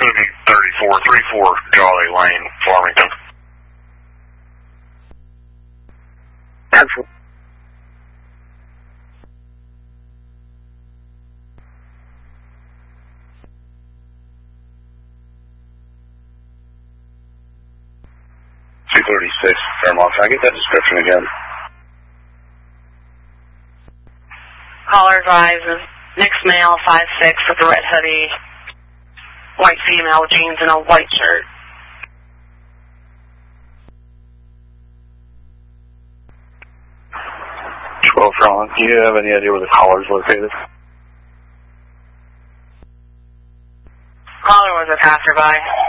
be 34 Jolly Lane, Farmington. Pencil. .236 Fairmont. Can I get that description again? Caller advises mixed male, 5'6", with a red hoodie, white female with jeans and a white shirt. 12 Ron. Do you have any idea where the caller is located? Caller was a passerby.